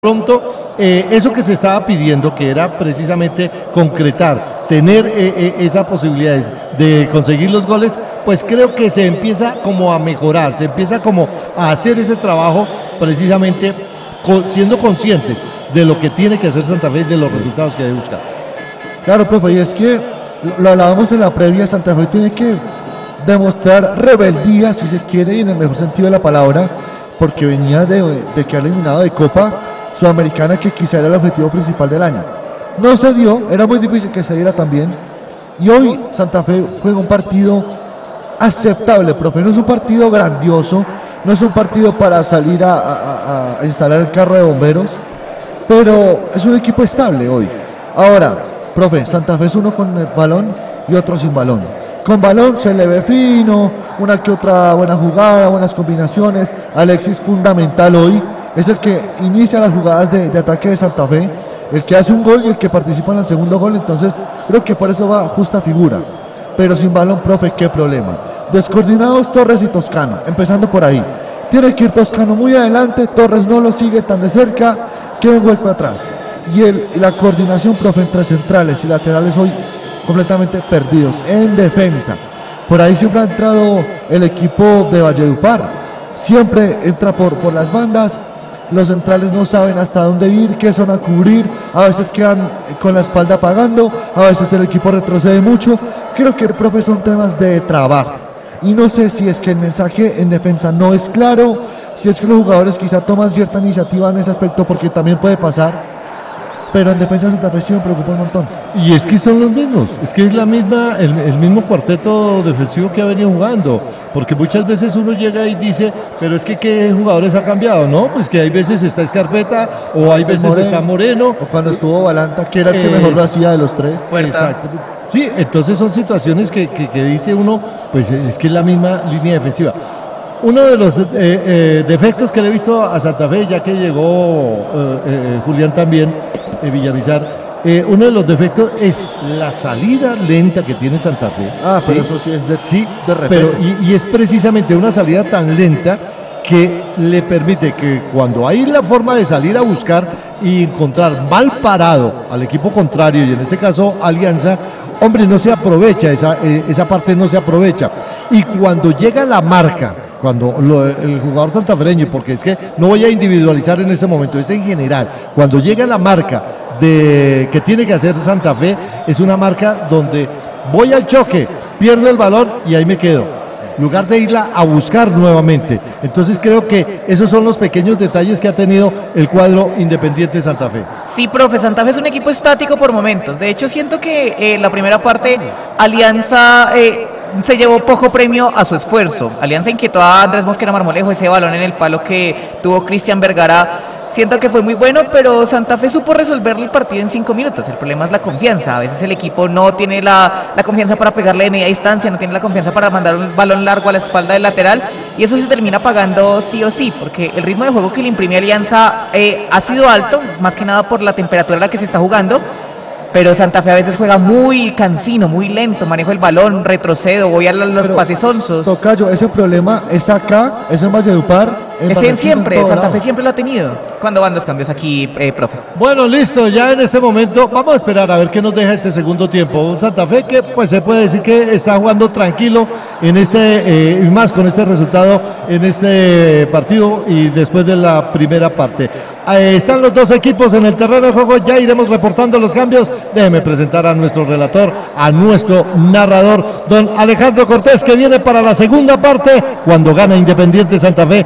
pronto eso que se estaba pidiendo, que era precisamente concretar, tener esas posibilidades de conseguir los goles, pues creo que se empieza como a mejorar, se empieza como a hacer ese trabajo precisamente siendo conscientes de lo que tiene que hacer Santa Fe y de los resultados que debe buscar. Claro, profe, y es que lo hablábamos en la previa, Santa Fe tiene que demostrar rebeldía, si se quiere, y en el mejor sentido de la palabra, porque venía de quedar eliminado de Copa Sudamericana, que quizá era el objetivo principal del año. No se dio, era muy difícil que se diera también, y hoy Santa Fe juega un partido aceptable, profe, no es un partido grandioso, no es un partido para salir a instalar el carro de bomberos, pero es un equipo estable hoy. Ahora, profe, Santa Fe es uno con el balón y otro sin balón. Con balón se le ve fino, una que otra buena jugada, buenas combinaciones. Alexis, fundamental hoy, es el que inicia las jugadas de ataque de Santa Fe, el que hace un gol y el que participa en el segundo gol, entonces creo que por eso va justa figura. Pero sin balón, profe, qué problema. Descoordinados Torres y Toscano, empezando por ahí. Tiene que ir Toscano muy adelante, Torres no lo sigue tan de cerca, queda un golpe atrás. Y la coordinación, profe, entre centrales y laterales hoy completamente perdidos en defensa. Por ahí siempre ha entrado el equipo de Valledupar, siempre entra por las bandas, los centrales no saben hasta dónde ir, qué zona cubrir, a veces quedan con la espalda pagando, a veces el equipo retrocede mucho. Creo que, profe, son temas de trabajo, y no sé si es que el mensaje en defensa no es claro, si es que los jugadores quizá toman cierta iniciativa en ese aspecto, porque también puede pasar. Pero en defensa de Santa Fe sí me preocupa un montón. Y es que son los mismos, es que es la misma, el mismo cuarteto defensivo que ha venido jugando, porque muchas veces uno llega y dice, pero es que ¿qué jugadores ha cambiado? No, pues que hay veces está Escarpeta, o hay veces está Moreno. O cuando estuvo Balanta, que era el que mejor lo hacía de los tres. Exacto. Sí, entonces son situaciones que dice uno, pues es que es la misma línea defensiva. Uno de los defectos que le he visto a Santa Fe, ya que llegó Julián también, Villamizar, uno de los defectos es la salida lenta que tiene Santa Fe. Pero eso sí es de repente. Pero, y es precisamente una salida tan lenta que le permite que cuando hay la forma de salir a buscar y encontrar mal parado al equipo contrario, y en este caso Alianza, hombre, no se aprovecha, esa parte no se aprovecha. Y cuando llega la marca, cuando el jugador santafereño, porque es que no voy a individualizar en este momento, es en general, cuando llega la marca que tiene que hacer Santa Fe, es una marca donde voy al choque, pierdo el balón y ahí me quedo, en lugar de irla a buscar nuevamente. Entonces creo que esos son los pequeños detalles que ha tenido el cuadro Independiente de Santa Fe. Sí, profe, Santa Fe es un equipo estático por momentos. De hecho, siento que la primera parte Alianza se llevó poco premio a su esfuerzo. Alianza inquietó a Andrés Mosquera Marmolejo, ese balón en el palo que tuvo Cristian Vergara. Siento que fue muy bueno, pero Santa Fe supo resolver el partido en 5 minutos. El problema es la confianza. A veces el equipo no tiene la confianza para pegarle de media distancia, no tiene la confianza para mandar un balón largo a la espalda del lateral, y eso se termina pagando sí o sí, porque el ritmo de juego que le imprime Alianza ha sido alto, más que nada por la temperatura a la que se está jugando. Pero Santa Fe a veces juega muy cansino, muy lento, manejo el balón, retrocedo, voy a los pases onzos. Tocayo, ese problema es acá, es en Valledupar. Es en siempre, Santa Fe siempre lo ha tenido. ¿Cuándo van los cambios aquí, profe? Bueno, listo, ya en este momento vamos a esperar a ver qué nos deja este segundo tiempo. Un Santa Fe que pues se puede decir que está jugando tranquilo en y más con este resultado en este partido y después de la primera parte. Están los dos equipos en el terreno de juego, ya iremos reportando los cambios. Déjeme presentar a nuestro relator, a nuestro narrador, don Alejandro Cortés, que viene para la segunda parte, cuando gana Independiente Santa Fe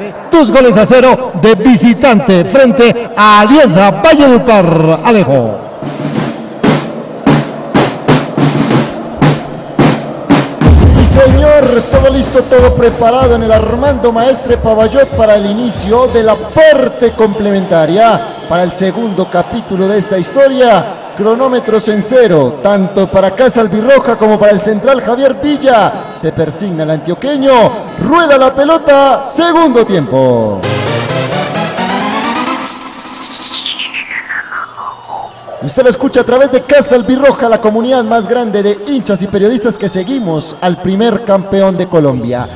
2-0 de visitante frente a Alianza Valledupar. Alejo. Señor, todo listo, todo preparado en el Armando Maestre Pavallot para el inicio de la parte complementaria. Para el segundo capítulo de esta historia, cronómetros en cero, tanto para Casa Albirroja como para el central Javier Villa. Se persigna el antioqueño, rueda la pelota, segundo tiempo. Usted lo escucha a través de Casa Albirroja, la comunidad más grande de hinchas y periodistas que seguimos al primer campeón de Colombia.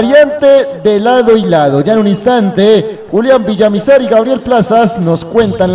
Variante de lado y lado. Ya en un instante, Julián Villamizar y Gabriel Plazas nos cuentan